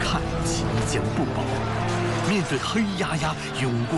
看即将不保。面对黑压压涌过